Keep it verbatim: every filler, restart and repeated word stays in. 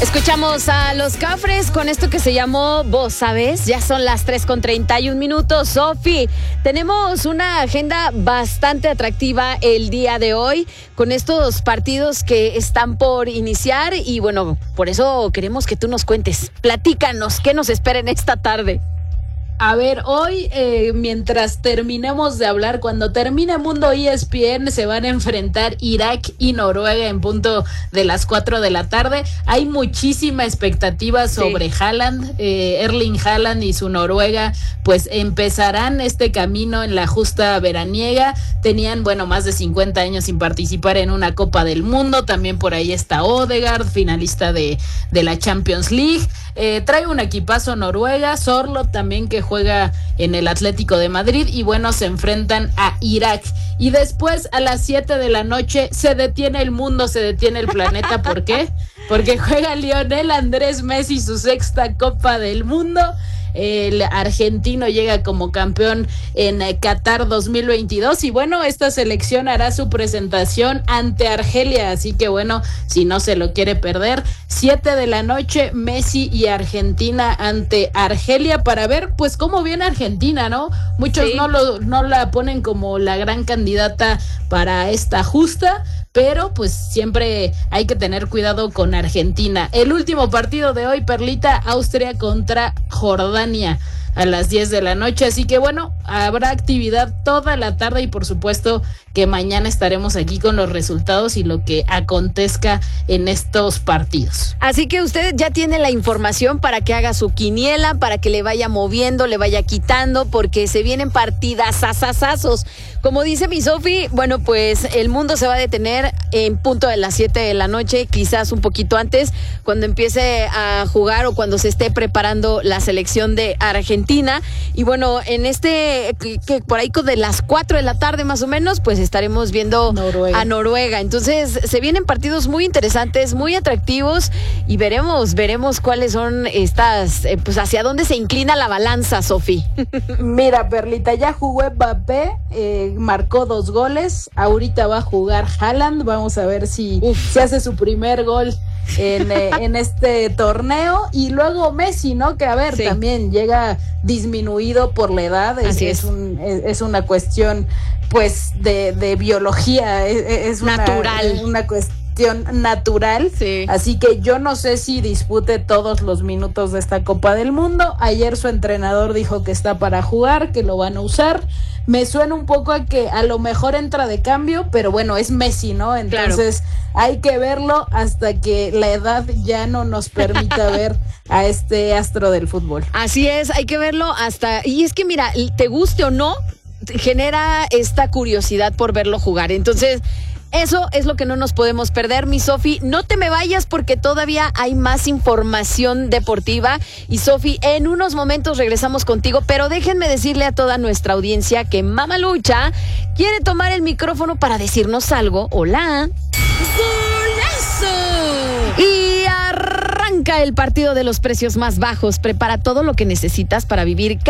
Escuchamos a Los Cafres con esto que se llamó Vos Sabés. Ya son las tres con treinta y un minutos. Sofi, tenemos una agenda bastante atractiva el día de hoy con estos partidos que están por iniciar y bueno, por eso queremos que tú nos cuentes. Platícanos, ¿qué nos espera en esta tarde? A ver, hoy, eh, mientras terminemos de hablar, cuando termine Mundo E S P N, se van a enfrentar Irak y Noruega en punto de las cuatro de la tarde. Hay muchísima expectativa sobre sí. Haaland, eh, Erling Haaland y su Noruega, pues empezarán este camino en la justa veraniega. Tenían, bueno, más de cincuenta años sin participar en una Copa del Mundo. También por ahí está Odegaard, finalista de, de la Champions League. Eh, trae un equipazo Noruega, Sorloth también que juega en el Atlético de Madrid y bueno, se enfrentan a Irak. Y después a las siete de la noche se detiene el mundo, se detiene el planeta. ¿Por qué? Porque juega Lionel Andrés Messi su sexta Copa del Mundo. El argentino llega como campeón en Qatar dos mil veintidós y bueno, esta selección hará su presentación ante Argelia, así que bueno, si no se lo quiere perder, siete de la noche, Messi y Argentina ante Argelia para ver pues cómo viene Argentina, ¿no? Muchos sí. no, lo, no la ponen como la gran candidata para esta justa, pero pues siempre hay que tener cuidado con Argentina. El último partido de hoy, Perlita, Austria contra Jordania a las diez de la noche, así que bueno, habrá actividad toda la tarde y por supuesto que mañana estaremos aquí con los resultados y lo que acontezca en estos partidos. Así que usted ya tiene la información para que haga su quiniela, para que le vaya moviendo, le vaya quitando, porque se vienen partidas asasazos. Como dice mi Sofi, bueno, pues el mundo se va a detener en punto de las siete de la noche, quizás un poquito antes, cuando empiece a jugar o cuando se esté preparando la selección de Argentina. Y bueno, en este, que, que por ahí de las cuatro de la tarde más o menos, pues estaremos viendo Noruega. a Noruega. Entonces, se vienen partidos muy interesantes, muy atractivos y veremos, veremos cuáles son estas, eh, pues hacia dónde se inclina la balanza, Sofi. Mira, Perlita, ya jugó Mbappé, eh, marcó dos goles, ahorita va a jugar Haaland, vamos a ver si se hace su primer gol en, eh, en este torneo, y luego Messi, ¿no? Que a ver, sí. también llega disminuido por la edad, es, es. Es, un, es, es una cuestión pues de, de biología, es, es natural, una, una cuestión natural, sí. Así que yo no sé si dispute todos los minutos de esta Copa del Mundo. Ayer su entrenador dijo que está para jugar, que lo van a usar. Me suena un poco a que a lo mejor entra de cambio, pero bueno, es Messi, ¿no? Entonces claro. Hay que verlo hasta que la edad ya no nos permita ver a este astro del fútbol. Así es, hay que verlo hasta, y es que mira, te guste o no, genera esta curiosidad por verlo jugar. Entonces, eso es lo que no nos podemos perder, mi Sofi. No te me vayas porque todavía hay más información deportiva. Y Sofi, en unos momentos regresamos contigo, pero déjenme decirle a toda nuestra audiencia que Mamalucha quiere tomar el micrófono para decirnos algo. Hola. ¡Golazo! Y arranca el partido de los precios más bajos. Prepara todo lo que necesitas para vivir